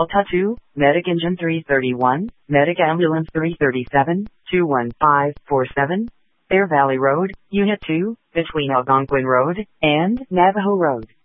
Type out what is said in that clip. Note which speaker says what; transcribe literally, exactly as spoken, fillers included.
Speaker 1: Delta two, Medic Engine three thirty-one, Medic Ambulance three thirty-seven, two one five four seven, Bear Valley Road, Unit two, between Algonquin Road and Navajo Road.